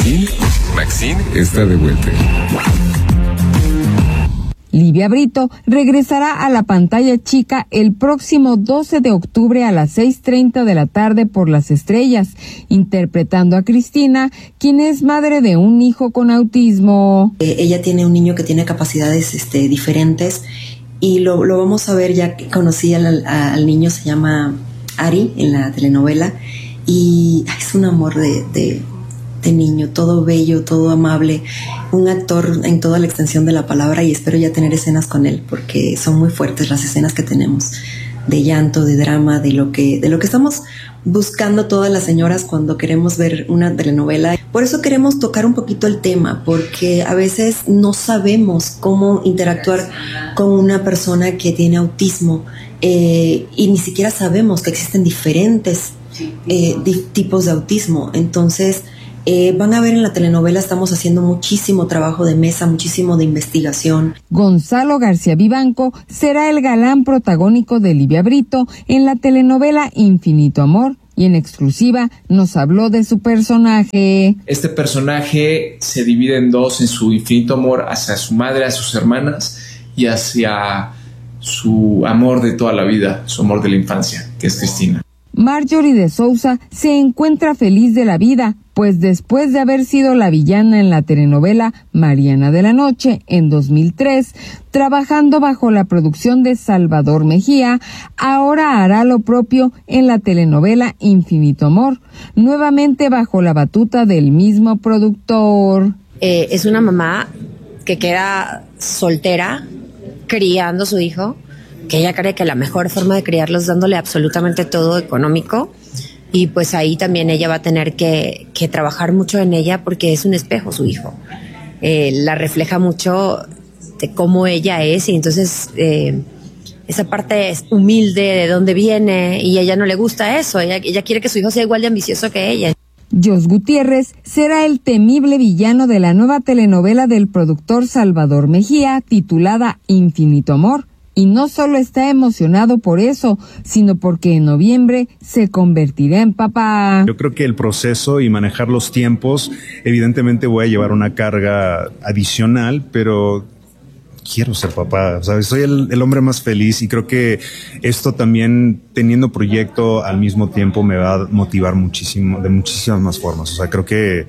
Maxine está de vuelta. Livia Brito regresará a la pantalla chica el próximo 12 de octubre a las 6:30 de la tarde por Las Estrellas, interpretando a Cristina, quien es madre de un hijo con autismo. Ella tiene un niño que tiene capacidades diferentes y lo vamos a ver. Ya conocí al niño, se llama Ari en la telenovela, y es un amor de niño, todo bello, todo amable, un actor en toda la extensión de la palabra, y espero ya tener escenas con él porque son muy fuertes las escenas que tenemos de llanto, de drama, de lo que estamos buscando todas las señoras cuando queremos ver una telenovela. Por eso queremos tocar un poquito el tema, porque a veces no sabemos cómo interactuar con una persona que tiene autismo, y ni siquiera sabemos que existen diferentes tipos de autismo. Entonces van a ver, en la telenovela estamos haciendo muchísimo trabajo de mesa, muchísimo de investigación. Gonzalo García Vivanco será el galán protagónico de Livia Brito en la telenovela Infinito Amor, y en exclusiva nos habló de su personaje. Este personaje se divide en dos, en su infinito amor hacia su madre, a sus hermanas, y hacia su amor de toda la vida, su amor de la infancia, que es Cristina. Marjorie de Sousa se encuentra feliz de la vida, pues después de haber sido la villana en la telenovela Mariana de la Noche en 2003, trabajando bajo la producción de Salvador Mejía, ahora hará lo propio en la telenovela Infinito Amor, nuevamente bajo la batuta del mismo productor. Es una mamá que queda soltera, criando a su hijo, que ella cree que la mejor forma de criarlo es dándole absolutamente todo económico, y pues ahí también ella va a tener que trabajar mucho en ella, porque es un espejo su hijo, la refleja mucho de cómo ella es, y entonces esa parte es humilde de dónde viene, y a ella no le gusta eso, ella quiere que su hijo sea igual de ambicioso que ella. Jos Gutiérrez será el temible villano de la nueva telenovela del productor Salvador Mejía, titulada Infinito Amor. Y no solo está emocionado por eso, sino porque en noviembre se convertirá en papá. Yo creo que el proceso y manejar los tiempos, evidentemente voy a llevar una carga adicional, pero quiero ser papá, ¿sabes? Soy el hombre más feliz, y creo que esto también, teniendo proyecto al mismo tiempo, me va a motivar muchísimo, de muchísimas más formas. O sea, creo que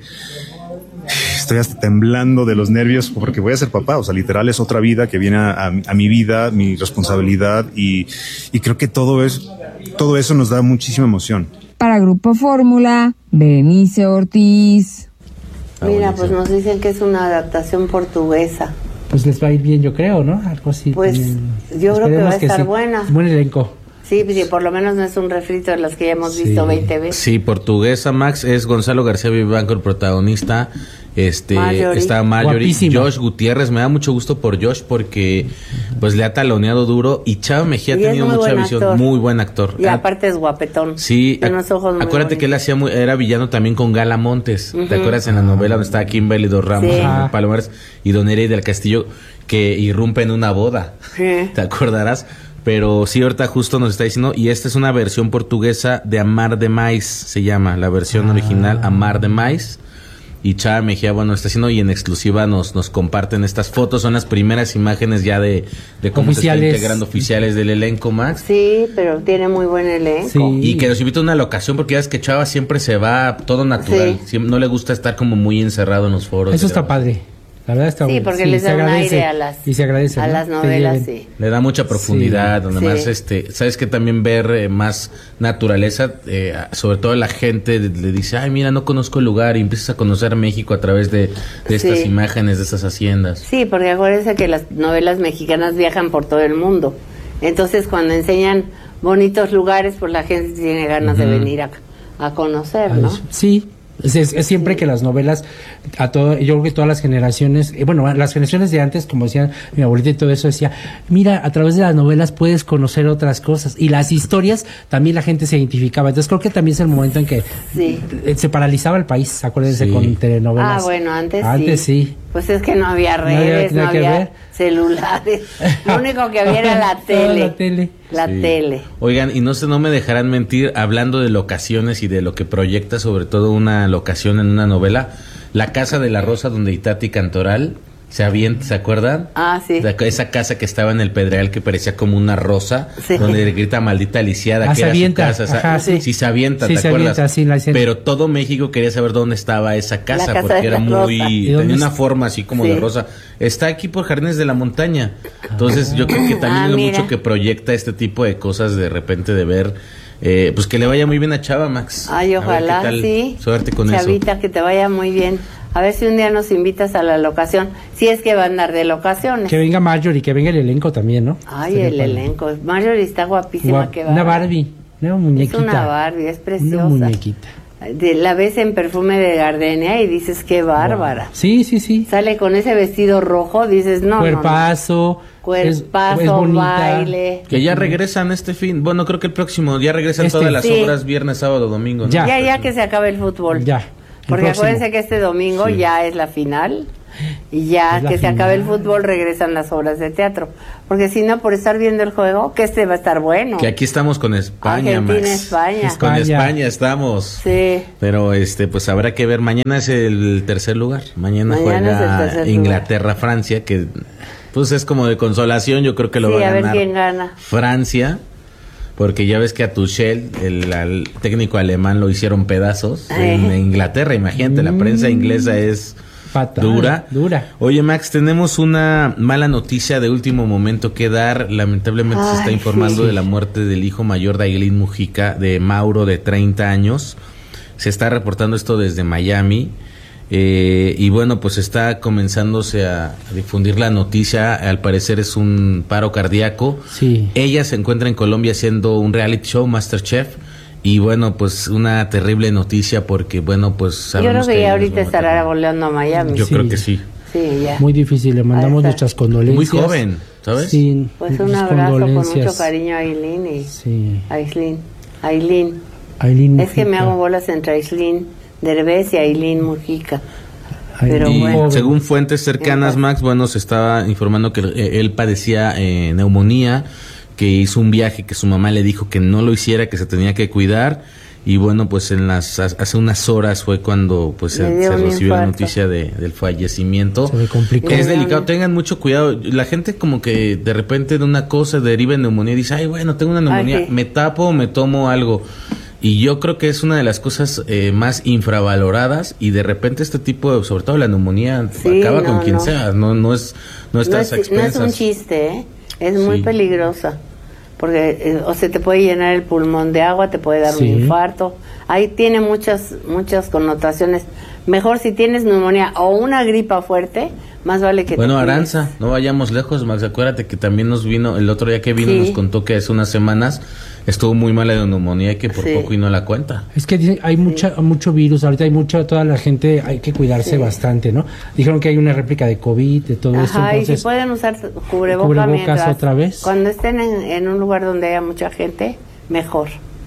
estoy hasta temblando de los nervios porque voy a ser papá. O sea, literal es otra vida que viene a mi vida, mi responsabilidad, y creo que todo eso nos da muchísima emoción. Para Grupo Fórmula, Berenice Ortiz. Mira, pues nos dicen que es una adaptación portuguesa. Pues les va a ir bien, yo creo, ¿no? Algo así. Pues yo creo que va a estar sí. buena. Buen elenco. Sí, pues, por lo menos no es un refrito de los que ya hemos visto 20 veces. Sí, portuguesa, Max. Es Gonzalo García Vivanco el protagonista. Está Marjorie. Josh Gutiérrez, me da mucho gusto por Josh porque pues le ha taloneado duro, y Chava Mejía ha tenido mucha visión, actor. Muy buen actor. Y aparte es guapetón. Sí, tiene unos ojos muy acuérdate bonitos. Que él era villano también con Gala Montes. ¿Te acuerdas en la novela donde estaba Kimberly Dos Ramos, Sí. Palomares y Don Nereida del Castillo, que irrumpe en una boda? Sí. ¿Te acordarás? Pero sí, ahorita justo nos está diciendo, y esta es una versión portuguesa de Amar Demais, se llama, la versión original Amar Demais. Y Chava Mejía, bueno, está haciendo, y en exclusiva nos comparten estas fotos. Son las primeras imágenes ya de cómo oficiales. se está integrando, oficiales del elenco, Max. Sí, pero tiene muy buen elenco. Sí. Y que nos invita a una locación, porque ya es que Chava siempre se va todo natural. Sí. No le gusta estar como muy encerrado en los foros. Eso está padre. La verdad está Sí, bueno. porque les da un aire a las, y se agradece, a ¿no? las novelas, sí. Le da mucha profundidad, Sí. donde Sí. más, sabes que también ver más naturaleza, sobre todo la gente le dice, ay, mira, no conozco el lugar, y empiezas a conocer México a través de estas Sí. imágenes, de estas haciendas. Sí, porque acuérdense que las novelas mexicanas viajan por todo el mundo. Entonces, cuando enseñan bonitos lugares, pues la gente tiene ganas de venir a conocer, ¿no? Sí. Es siempre que las novelas, yo creo que todas las generaciones, las generaciones de antes, como decía mi abuelita y todo eso, decía, mira, a través de las novelas puedes conocer otras cosas, y las historias también la gente se identificaba. Entonces creo que también es el momento en que se paralizaba el país, acuérdense, con telenovelas. Ah, bueno, antes sí. Pues es que no había redes, no había celulares. Lo único que había era la tele. La tele. Oigan, y no me dejarán mentir, hablando de locaciones y de lo que proyecta sobre todo una locación en una novela, La Casa de la Rosa, donde Itati Cantoral se avienta, ¿se acuerdan? Ah, sí. Esa casa que estaba en el Pedregal que parecía como una rosa, Sí. donde le grita maldita lisiada, que se era avienta. su casa. Ajá, sí, se avienta, Sí, ¿te se acuerdas? avienta, sí, la escena. Pero todo México quería saber dónde estaba esa casa, La casa porque de era la muy... rosa. ¿Y dónde tenía una está? forma así como Sí. de rosa. Está aquí por Jardines de la Montaña. Entonces yo creo que también es mira. mucho que proyecta este tipo de cosas de repente de ver... pues que le vaya muy bien a Chava, Max. Ay, A ver ojalá, qué tal. sí. Suerte con Chavita, que te vaya muy bien. A ver si un día nos invitas a la locación, si es que va a andar de locaciones. Que venga Marjorie, que venga el elenco también, ¿no? Ay, Sería el padre. elenco. Marjorie está guapísima. Que Una Barbie, una muñequita. Es una Barbie, es preciosa. Una muñequita. La ves en Perfume de Gardenia y dices, qué bárbara. Sí, sí, sí. Sale con ese vestido rojo, dices, no, Cuerpazo. Cuerpazo, es bonita. baile. Que ya regresan este fin. Bueno, creo que el próximo. Ya regresan todas las Sí. obras viernes, sábado, domingo, ¿no? Ya. Que se acabe el fútbol. Ya. Porque próximo. acuérdense que este domingo Sí. ya es la final. Y ya Es la que se final. acabe el fútbol regresan las obras de teatro. Porque si no, por estar viendo el juego, que este va a estar bueno. Que aquí estamos con España, Argentina, Max. España. Con España. España estamos. Sí. Pero pues habrá que ver. Mañana es el tercer lugar. Mañana Mañana es el juega tercer Inglaterra, Francia, que pues es como de consolación. Yo creo que lo Sí, va a a ver ganar quién gana. Francia. Porque ya ves que a Tuchel, el técnico alemán, lo hicieron pedazos en Inglaterra. Imagínate, la prensa inglesa es Fatal, dura. Oye, Max, tenemos una mala noticia de último momento que dar. Lamentablemente se está Ay, informando sí. de la muerte del hijo mayor de Ailín Mujica, de Mauro, de 30 años. Se está reportando esto desde Miami. Y bueno, pues está comenzándose a difundir la noticia. Al parecer es un paro cardíaco. Sí. Ella se encuentra en Colombia haciendo un reality show, MasterChef. Y bueno, pues una terrible noticia porque, bueno, pues Yo creo sabemos que ya ella ahorita nos va a estará matar. volando a Miami. Yo Sí. creo que sí. Sí, ya. Muy difícil, le mandamos Ahí está. nuestras condolencias. Muy joven, ¿sabes? Sí, Pues un nuestras abrazo con condolencias. mucho cariño a Aileen y Sí. Aileen. Ailín Es que me Mujica. hago bolas entre Aileen Derbez y Aileen Mujica. Ailín, Pero Y bueno. según fuentes cercanas, Max, bueno, se estaba informando que él padecía neumonía, que hizo un viaje que su mamá le dijo que no lo hiciera, que se tenía que cuidar. Y bueno, pues hace unas horas fue cuando pues Le dio se un recibió la infarto. noticia del fallecimiento. Se le complicó. Es delicado, tengan mucho cuidado. La gente como que de repente de una cosa deriva en neumonía y dice, ay, bueno, tengo una neumonía, Ay, sí. me tapo, me tomo algo. Y yo creo que es una de las cosas más infravaloradas y de repente este tipo de, sobre todo la neumonía, Sí, acaba no, con quien no. sea, no estás a No expensas. es un chiste, ¿eh? Es muy Sí. peligrosa. Porque o se te puede llenar el pulmón de agua, te puede dar Sí. un infarto. Ahí tiene muchas connotaciones. Mejor si tienes neumonía o una gripa fuerte, más vale que Bueno, te cuides. Aranza, no vayamos lejos, Max, acuérdate que también nos vino, el otro día que vino Sí. nos contó que hace unas semanas estuvo muy mala de neumonía y que por Sí. poco y no la cuenta. Es que dicen, hay mucho virus, ahorita hay toda la gente, hay que cuidarse Sí. bastante, ¿no? Dijeron que hay una réplica de COVID, de todo esto, Ajá, y entonces... si pueden usar cubrebocas cubrebocas mientras, otra vez. cuando estén en un lugar donde haya mucha gente, mejor.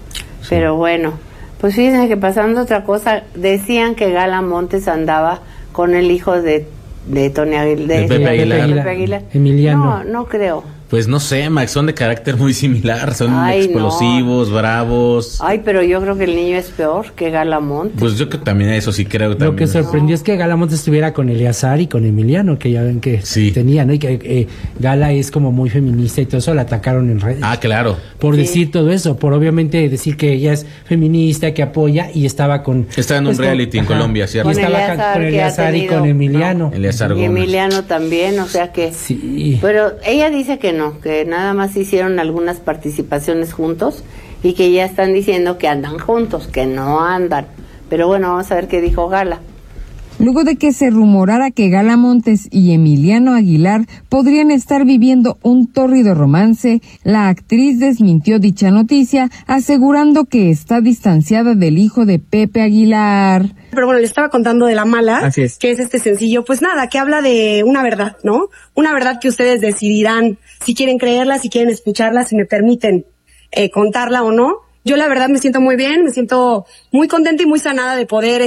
Pero bueno, pues fíjense que pasando otra cosa, decían que Gala Montes andaba con el hijo de Tony Aguilar, De Pepe Aguilar. Pepe Aguilar. Emiliano. No creo. Pues no sé, Max, son de carácter muy similar, son Ay, explosivos, bravos. Ay, pero yo creo que el niño es peor que Gala Montes. Pues yo que también eso sí creo también. Lo que sorprendió es que Gala Montes estuviera con Eleazar y con Emiliano, que ya ven que Sí. tenían, ¿no? Y que Gala es como muy feminista y todo eso, la atacaron en redes. Ah, claro. Por Sí. decir todo eso, por obviamente decir que ella es feminista, que apoya y estaba con... Está en un pues, reality en Colombia, ¿cierto? Y Con estaba Eleazar, con que ha Eleazar y tenido, con Emiliano. Eleazar Y Gómez. Emiliano también, o sea que... Sí. Pero ella dice que no, que nada más hicieron algunas participaciones juntos y que ya están diciendo que andan juntos, que no andan. Pero bueno, vamos a ver qué dijo Gala. Luego de que se rumorara que Gala Montes y Emiliano Aguilar podrían estar viviendo un tórrido romance, la actriz desmintió dicha noticia, asegurando que está distanciada del hijo de Pepe Aguilar. Pero bueno, le estaba contando de La Mala, Así es. que es este sencillo, pues nada, que habla de una verdad, ¿no? Una verdad que ustedes decidirán si quieren creerla, si quieren escucharla, si me permiten contarla o no. Yo la verdad me siento muy bien, me siento muy contenta y muy sanada de poder,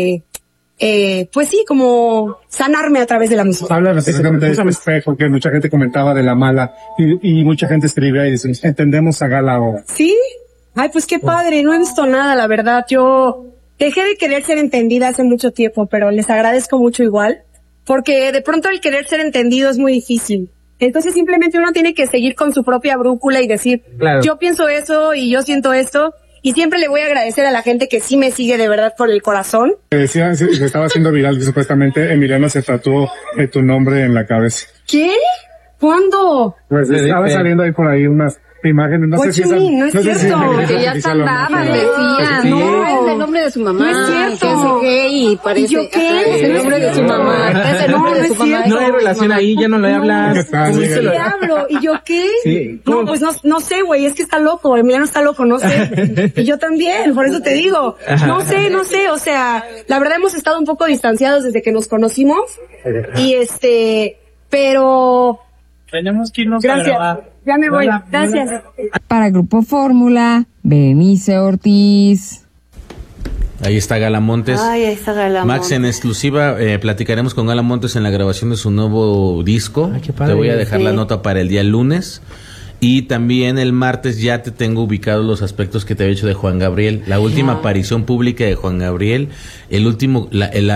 pues sí, como sanarme a través de la música. Habla exactamente de este espejo que mucha gente comentaba de La Mala y mucha gente escribía y dice, entendemos a Gala ahora. ¿Sí? Ay, pues qué padre, no he visto nada, la verdad. Yo Dejé de querer ser entendida hace mucho tiempo, pero les agradezco mucho igual, porque de pronto el querer ser entendido es muy difícil. Entonces simplemente uno tiene que seguir con su propia brújula y decir, claro, yo pienso eso y yo siento esto, y siempre le voy a agradecer a la gente que sí me sigue de verdad por el corazón. Decía, se estaba haciendo viral que supuestamente Emiliano se tatuó tu nombre en la cabeza. ¿Qué? ¿Cuándo? Pues estaba saliendo ahí por ahí unas imágenes, no sé si no es cierto, que ya están dadas, decían. No, es el nombre de su mamá. No es cierto. Que es gay y parece. ¿Y yo qué? Es el nombre de su mamá. Es el nombre de su mamá. No hay relación ahí, ya no le hablas. Sí le hablo. ¿Y yo qué? Sí. No, pues no sé, güey, es que está loco. Emiliano está loco, no sé. Y yo también, por eso te digo. No sé, o sea, la verdad hemos estado un poco distanciados desde que nos conocimos. Y pero... Tenemos que irnos Gracias. a grabar. Ya me voy. Gracias. Para Grupo Fórmula, Berenice Ortiz. Ahí está Gala Montes. Ay, ahí está Gala Max, Montes. en exclusiva platicaremos con Gala Montes en la grabación de su nuevo disco. Ay, qué padre. Te voy a dejar Sí. la nota para el día lunes. Y también el martes ya te tengo ubicados los aspectos que te había hecho de Juan Gabriel. La última aparición pública de Juan Gabriel, el último,